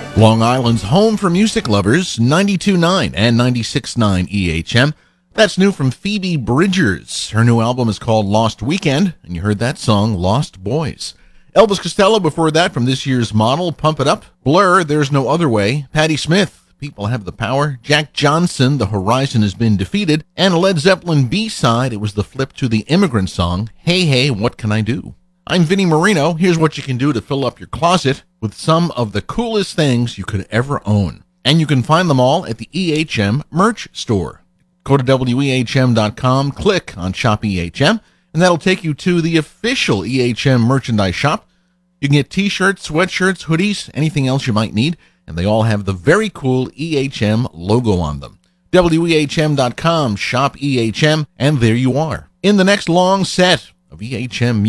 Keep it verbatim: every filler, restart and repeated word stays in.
Long Island's home for music lovers, ninety-two point nine and ninety-six point nine E H M. That's new from Phoebe Bridgers. Her new album is called Lost Weekend, and you heard that song, Lost Boys. Elvis Costello before that from this year's Model, Pump It Up. Blur, There's No Other Way. Patti Smith, People Have the Power. Jack Johnson, The Horizon Has Been Defeated. And a Led Zeppelin B-side, it was the flip to the Immigrant song, Hey Hey, What Can I Do? I'm Vinnie Marino. Here's what you can do to fill up your closet with some of the coolest things you could ever own. And you can find them all at the E H M merch store. Go to W E H M dot com, click on Shop E H M, and that'll take you to the official E H M merchandise shop. You can get t-shirts, sweatshirts, hoodies, anything else you might need, and they all have the very cool E H M logo on them. W E H M dot com, Shop E H M, and there you are. In the next long set of E H M